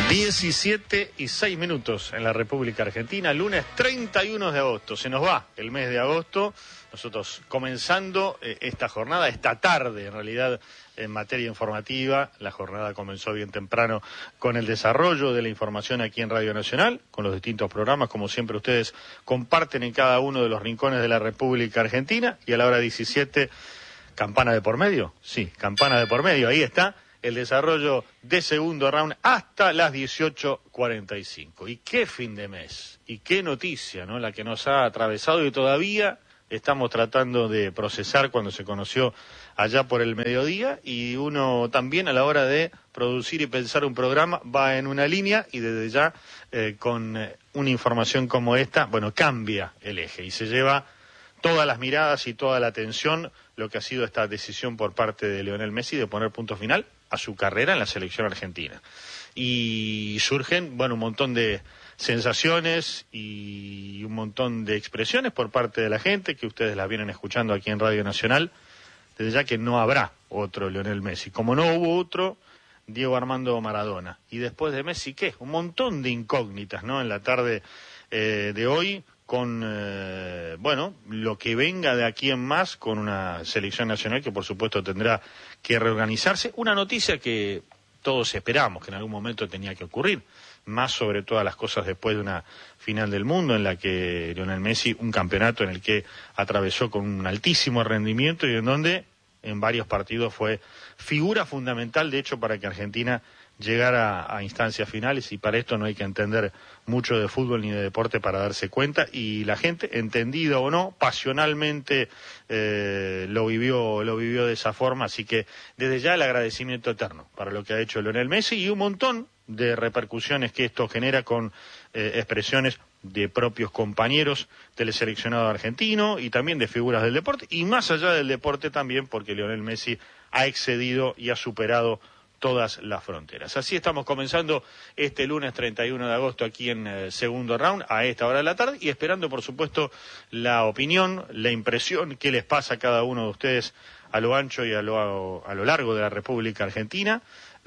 17:06 en la República Argentina, lunes 31 de agosto. Se nos va el mes de agosto, nosotros comenzando esta jornada, esta tarde en realidad en materia informativa. La jornada comenzó bien temprano con el desarrollo de la información aquí en Radio Nacional, con los distintos programas, como siempre ustedes comparten en cada uno de los rincones de la República Argentina, y a la hora 17, campana de por medio, sí, campana de por medio, ahí está el desarrollo de segundo round hasta las 18:45. Y qué fin de mes, y qué noticia, ¿no? La que nos ha atravesado y todavía estamos tratando de procesar cuando se conoció allá por el mediodía, y uno también a la hora de producir y pensar un programa va en una línea y desde ya con una información como esta, bueno, cambia el eje y se lleva todas las miradas y toda la atención lo que ha sido esta decisión por parte de Lionel Messi de poner punto final a su carrera en la selección argentina. Y surgen, bueno, un montón de sensaciones y un montón de expresiones por parte de la gente, que ustedes las vienen escuchando aquí en Radio Nacional, desde ya que no habrá otro Lionel Messi, como no hubo otro Diego Armando Maradona. Y después de Messi, ¿qué? Un montón de incógnitas, ¿no? En la tarde de hoy, con, bueno, lo que venga de aquí en más, con una selección nacional que por supuesto tendrá que reorganizarse. Una noticia que todos esperamos que en algún momento tenía que ocurrir, más sobre todas las cosas después de una final del mundo en la que Lionel Messi, un campeonato en el que atravesó con un altísimo rendimiento y en donde en varios partidos fue figura fundamental, de hecho, para que Argentina llegara a instancias finales, y para esto no hay que entender mucho de fútbol ni de deporte para darse cuenta, y la gente, entendida o no, pasionalmente lo vivió de esa forma, así que desde ya el agradecimiento eterno para lo que ha hecho Lionel Messi y un montón de repercusiones que esto genera con expresiones de propios compañeros del seleccionado argentino y también de figuras del deporte, y más allá del deporte también, porque Lionel Messi ha excedido y ha superado todas las fronteras. Así estamos comenzando este lunes 31 de agosto aquí en segundo round a esta hora de la tarde, y esperando por supuesto la opinión, la impresión, qué les pasa a cada uno de ustedes a lo ancho y a lo largo de la República Argentina,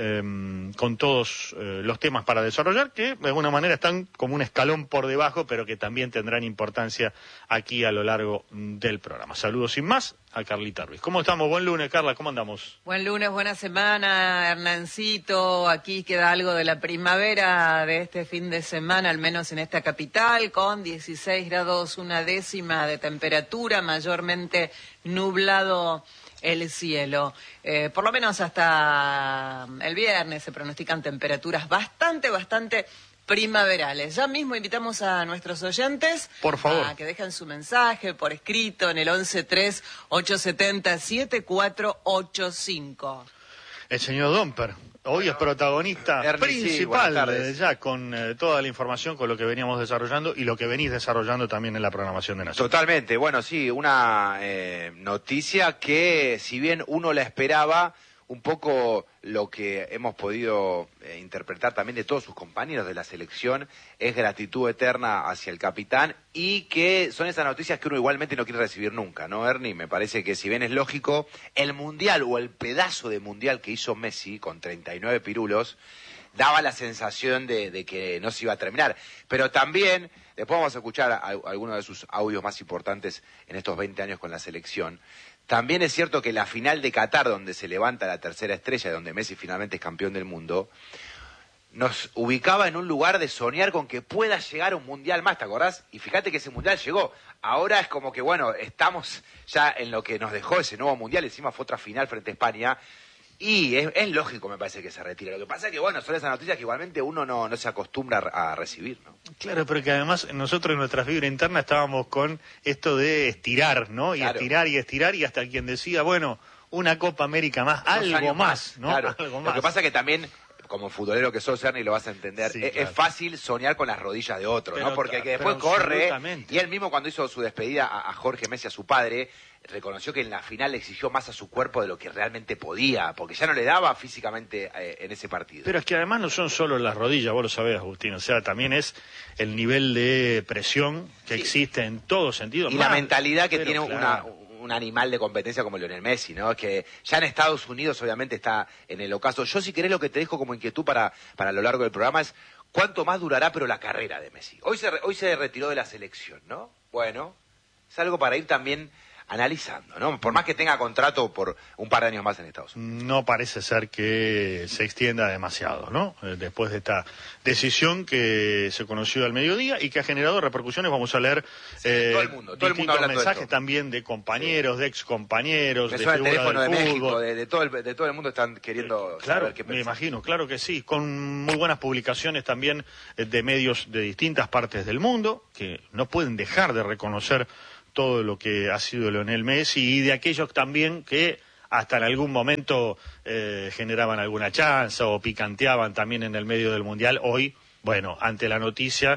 con todos los temas para desarrollar, que de alguna manera están como un escalón por debajo, pero que también tendrán importancia aquí a lo largo del programa. Saludos sin más a Carlita Ruiz. ¿Cómo estamos? Buen lunes, Carla, ¿cómo andamos? Buen lunes, buena semana, Hernancito. Aquí queda algo de la primavera de este fin de semana, al menos en esta capital, con 16 grados, una décima de temperatura, mayormente nublado el cielo. Por lo menos hasta el viernes se pronostican temperaturas bastante primaverales. Ya mismo invitamos a nuestros oyentes, por favor, a que dejen su mensaje por escrito en el 11-3-870-7485. El señor Domper hoy es protagonista principal, desde ya, con toda la información, con lo que veníamos desarrollando y lo que venís desarrollando también en la programación de Nacional. Totalmente, bueno, sí, una noticia que, si bien uno la esperaba, un poco lo que hemos podido interpretar también de todos sus compañeros de la selección es gratitud eterna hacia el capitán, y que son esas noticias que uno igualmente no quiere recibir nunca, ¿no, Ernie? Me parece que, si bien es lógico, el mundial o el pedazo de mundial que hizo Messi con 39 pirulos daba la sensación de que no se iba a terminar, pero también, después vamos a escuchar algunos de sus audios más importantes en estos 20 años con la selección. También es cierto que la final de Qatar, donde se levanta la tercera estrella, donde Messi finalmente es campeón del mundo, nos ubicaba en un lugar de soñar con que pueda llegar a un mundial más, ¿te acordás? Y fíjate que ese mundial llegó. Ahora es como que, bueno, estamos ya en lo que nos dejó ese nuevo mundial. Encima fue otra final frente a España. Y es lógico, me parece, que se retire. Lo que pasa es que, bueno, son esas noticias que igualmente uno no se acostumbra a recibir, ¿no? Claro, pero que además nosotros en nuestra fibra interna estábamos con esto de estirar, ¿no? Y claro, estirar, y hasta quien decía, bueno, una Copa América más, algo más, ¿no? Claro. Algo más. Lo que pasa es que también, como futbolero que sos, Ernie, lo vas a entender, sí, claro, es fácil soñar con las rodillas de otro, ¿no? Porque el que después corre, y él mismo cuando hizo su despedida a Jorge Messi, a su padre, reconoció que en la final exigió más a su cuerpo de lo que realmente podía, porque ya no le daba físicamente en ese partido. Pero es que además no son solo las rodillas, vos lo sabés, Agustín, o sea, también es el nivel de presión que existe en todo sentido. Y la mentalidad que tiene un animal de competencia como Lionel Messi, ¿no? Que ya en Estados Unidos obviamente está en el ocaso. Yo, si querés, lo que te dejo como inquietud para lo largo del programa es cuánto más durará pero la carrera de Messi. Hoy se retiró de la selección, ¿no? Bueno, es algo para ir también analizando, ¿no? Por más que tenga contrato por un par de años más en Estados Unidos. No parece ser que se extienda demasiado, ¿no? Después de esta decisión que se conoció al mediodía y que ha generado repercusiones, vamos a leer todo el mundo hablando mensajes de esto. También de compañeros, de excompañeros, Me de suena el figuras teléfono del de fútbol. México, de todo el mundo están queriendo Claro, saber qué me pensar. imagino, claro que sí, con muy buenas publicaciones también de medios de distintas partes del mundo, que no pueden dejar de reconocer todo lo que ha sido Lionel Messi, y de aquellos también que hasta en algún momento generaban alguna chance o picanteaban también en el medio del Mundial. Hoy, bueno, ante la noticia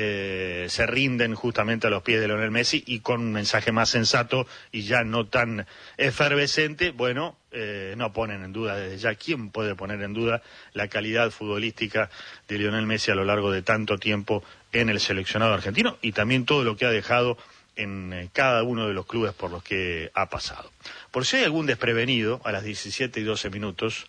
se rinden justamente a los pies de Lionel Messi, y con un mensaje más sensato y ya no tan efervescente, bueno, no ponen en duda desde ya. ¿Quién puede poner en duda la calidad futbolística de Lionel Messi a lo largo de tanto tiempo en el seleccionado argentino, y también todo lo que ha dejado en cada uno de los clubes por los que ha pasado? Por si hay algún desprevenido, a las 17:12,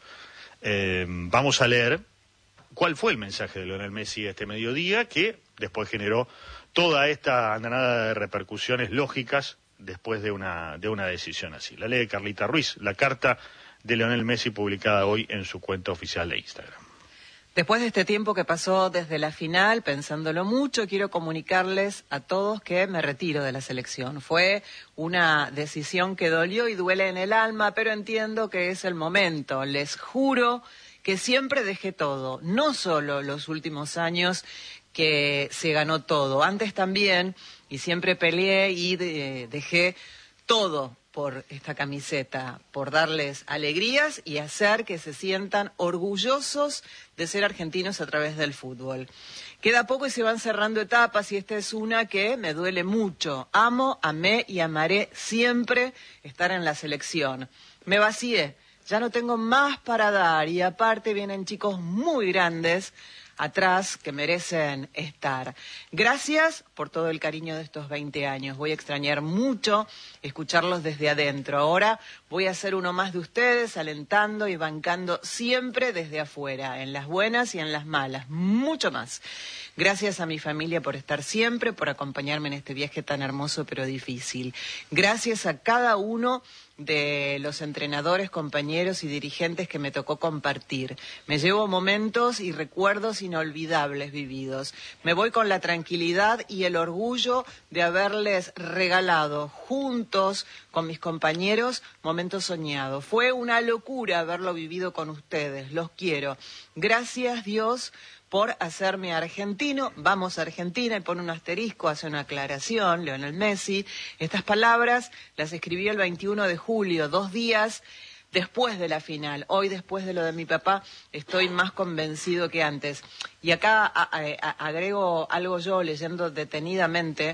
vamos a leer cuál fue el mensaje de Lionel Messi este mediodía, que después generó toda esta andanada de repercusiones lógicas después de una decisión así. La lee Carlita Ruiz, la carta de Lionel Messi publicada hoy en su cuenta oficial de Instagram. Después de este tiempo que pasó desde la final, pensándolo mucho, quiero comunicarles a todos que me retiro de la selección. Fue una decisión que dolió y duele en el alma, pero entiendo que es el momento. Les juro que siempre dejé todo, no solo los últimos años que se ganó todo, antes también, y siempre peleé y dejé todo por esta camiseta, por darles alegrías y hacer que se sientan orgullosos de ser argentinos a través del fútbol. Queda poco y se van cerrando etapas, y esta es una que me duele mucho. Amo, amé y amaré siempre estar en la selección. Me vacié, ya no tengo más para dar, y aparte vienen chicos muy grandes atrás que merecen estar. Gracias por todo el cariño de estos 20 años. Voy a extrañar mucho escucharlos desde adentro. Ahora voy a ser uno más de ustedes, alentando y bancando siempre desde afuera, en las buenas y en las malas, mucho más. Gracias a mi familia por estar siempre, por acompañarme en este viaje tan hermoso pero difícil. Gracias a cada uno de los entrenadores, compañeros y dirigentes que me tocó compartir. Me llevo momentos y recuerdos inolvidables vividos. Me voy con la tranquilidad y el orgullo de haberles regalado juntos con mis compañeros momentos soñados. Fue una locura haberlo vivido con ustedes. Los quiero. Gracias, Dios, por hacerme argentino. Vamos a Argentina, y pone un asterisco, hace una aclaración, Lionel Messi. Estas palabras las escribió el 21 de julio, 2 días después de la final. Hoy, después de lo de mi papá, estoy más convencido que antes. Y acá agrego algo yo, leyendo detenidamente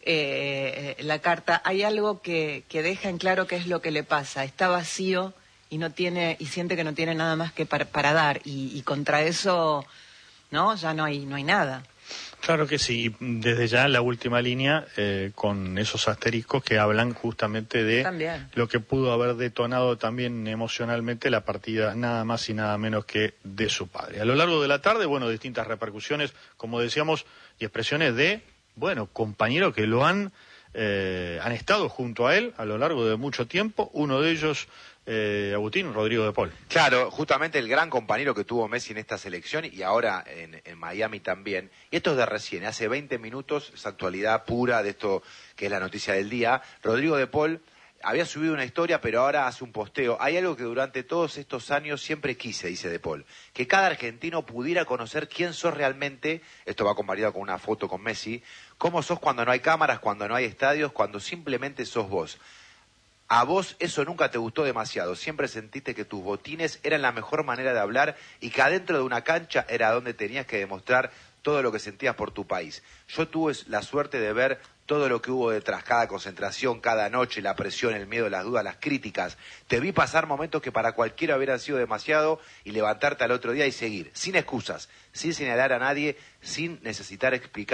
la carta. Hay algo que deja en claro qué es lo que le pasa. Está vacío y siente que no tiene nada más que para dar. Y contra eso, ¿no? Ya no hay nada. Claro que sí, desde ya la última línea con esos asteriscos que hablan justamente de También lo que pudo haber detonado también emocionalmente la partida, nada más y nada menos que de su padre. A lo largo de la tarde, bueno, distintas repercusiones, como decíamos, y expresiones de, bueno, compañeros que lo han estado junto a él a lo largo de mucho tiempo. Uno de ellos, Agustín, Rodrigo de Paul. Claro, justamente el gran compañero que tuvo Messi en esta selección y ahora en Miami también. Y esto es de recién, hace 20 minutos, es actualidad pura de esto que es la noticia del día. Rodrigo de Paul había subido una historia, pero ahora hace un posteo. Hay algo que durante todos estos años siempre quise, dice De Paul, que cada argentino pudiera conocer quién sos realmente. Esto va acompañado con una foto con Messi. Cómo sos cuando no hay cámaras, cuando no hay estadios, cuando simplemente sos vos. A vos eso nunca te gustó demasiado, siempre sentiste que tus botines eran la mejor manera de hablar y que adentro de una cancha era donde tenías que demostrar todo lo que sentías por tu país. Yo tuve la suerte de ver todo lo que hubo detrás, cada concentración, cada noche, la presión, el miedo, las dudas, las críticas. Te vi pasar momentos que para cualquiera hubieran sido demasiado y levantarte al otro día y seguir, sin excusas, sin señalar a nadie, sin necesitar explicar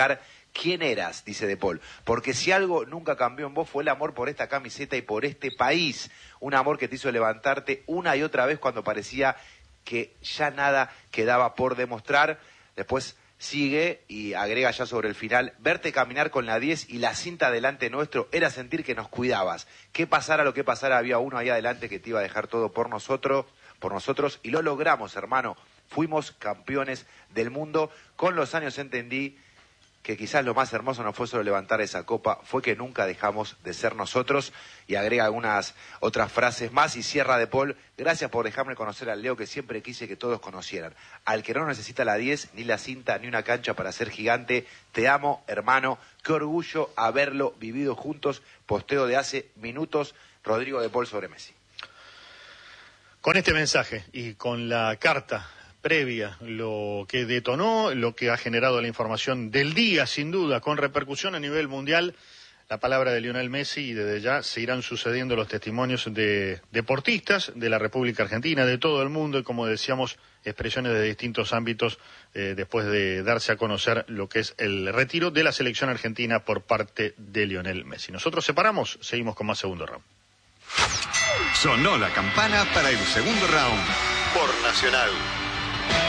¿Quién eras?, dice De Paul. Porque si algo nunca cambió en vos fue el amor por esta camiseta y por este país. Un amor que te hizo levantarte una y otra vez cuando parecía que ya nada quedaba por demostrar. Después sigue y agrega ya sobre el final: verte caminar con la 10 y la cinta delante nuestro era sentir que nos cuidabas. Que pasara lo que pasara, había uno ahí adelante que te iba a dejar todo por nosotros, y lo logramos, hermano. Fuimos campeones del mundo. Con los años entendí que quizás lo más hermoso no fue solo levantar esa copa, fue que nunca dejamos de ser nosotros. Y agrega algunas otras frases más y cierra De Paul: gracias por dejarme conocer al Leo que siempre quise que todos conocieran. Al que no necesita la 10, ni la cinta, ni una cancha para ser gigante. Te amo, hermano. Qué orgullo haberlo vivido juntos. Posteo de hace minutos, Rodrigo De Paul sobre Messi. Con este mensaje y con la carta previa, lo que detonó, lo que ha generado la información del día, sin duda, con repercusión a nivel mundial, la palabra de Lionel Messi, y desde ya se irán sucediendo los testimonios de deportistas de la República Argentina, de todo el mundo, y como decíamos, expresiones de distintos ámbitos después de darse a conocer lo que es el retiro de la selección argentina por parte de Lionel Messi. Nosotros separamos, seguimos con más segundo round. Sonó la campana para el segundo round por Nacional.